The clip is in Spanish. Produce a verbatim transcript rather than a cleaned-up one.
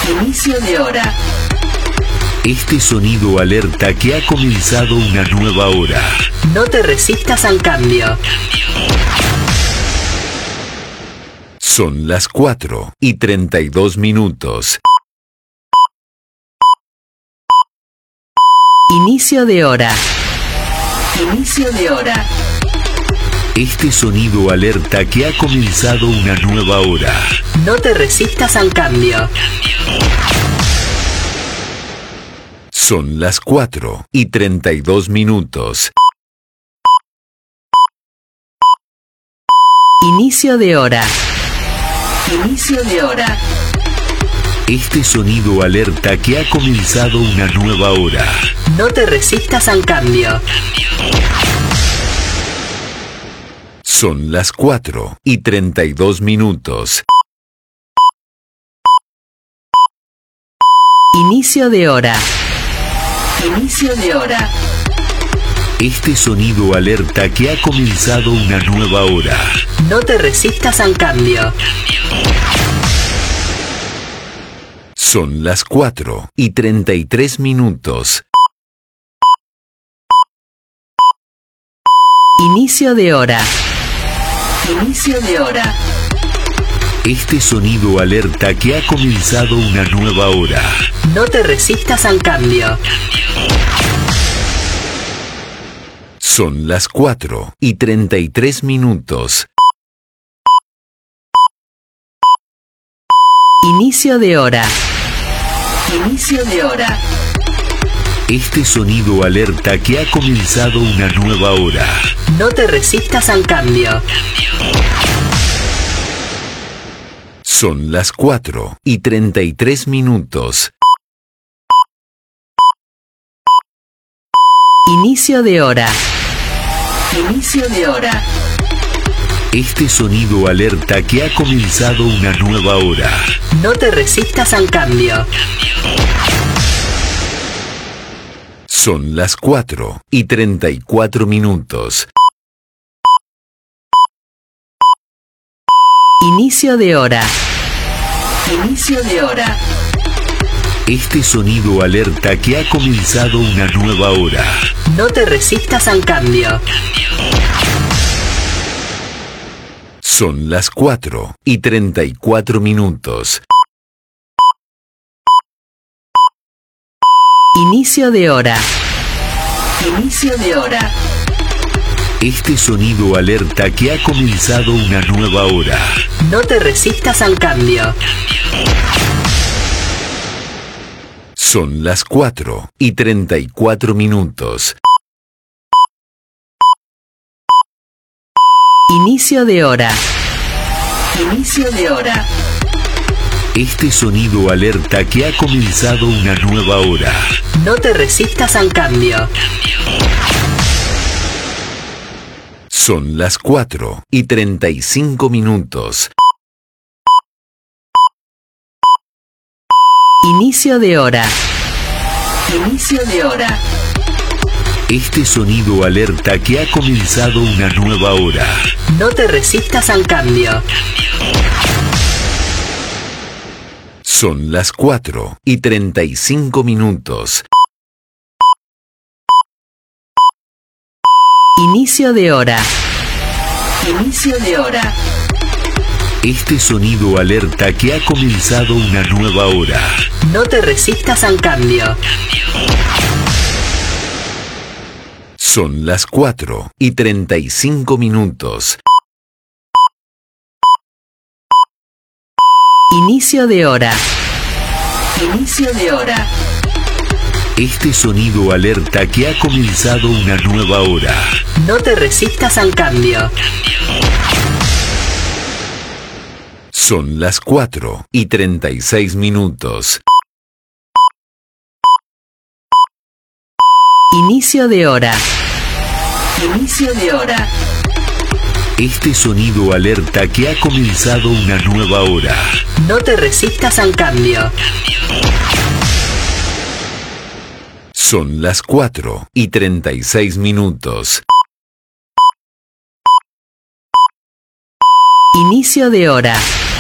Inicio de hora. Este sonido alerta que ha comenzado una nueva hora. No te resistas al cambio. Son las cuatro y treinta y dos minutos. Inicio de hora. Inicio de hora. Este sonido alerta que ha comenzado una nueva hora. No te resistas al cambio. Son las cuatro y treinta y dos minutos. Inicio de hora. Inicio de hora. Este sonido alerta que ha comenzado una nueva hora. No te resistas al cambio. Son las cuatro y treinta y dos minutos. Inicio de hora. Inicio de hora. Este sonido alerta que ha comenzado una nueva hora. No te resistas al cambio. Son las cuatro y treinta y tres minutos. Inicio de hora. Inicio de hora. Este sonido alerta que ha comenzado una nueva hora. No te resistas al cambio. Son las cuatro y treinta y tres minutos. Inicio de hora. Inicio de hora. Este sonido alerta que ha comenzado una nueva hora. No te resistas al cambio. Son las cuatro y treinta y tres minutos. Inicio de hora. Inicio de hora. Este sonido alerta que ha comenzado una nueva hora. No te resistas al cambio. Son las cuatro y treinta y cuatro minutos. Inicio de hora. Inicio de hora. Este sonido alerta que ha comenzado una nueva hora. No te resistas al cambio. Son las cuatro y treinta y cuatro minutos. Inicio de hora. Inicio de hora. Este sonido alerta que ha comenzado una nueva hora. No te resistas al cambio. Son las cuatro y treinta y cuatro minutos. Inicio de hora. Inicio de hora. Este sonido alerta que ha comenzado una nueva hora. No te resistas al cambio. Son las cuatro y treinta y cinco minutos. Inicio de hora. Inicio de hora. Este sonido alerta que ha comenzado una nueva hora. No te resistas al cambio. Son las cuatro y treinta y cinco minutos. Inicio de hora. Inicio de hora. Este sonido alerta que ha comenzado una nueva hora. No te resistas al cambio. Son las cuatro y treinta y cinco minutos. Inicio de hora. Inicio de hora. Este sonido alerta que ha comenzado una nueva hora. No te resistas al cambio. Son las cuatro y treinta y seis minutos. Inicio de hora. Inicio de hora. Este sonido alerta que ha comenzado una nueva hora. No te resistas al cambio. Son las cuatro y treinta y seis minutos. Inicio de hora.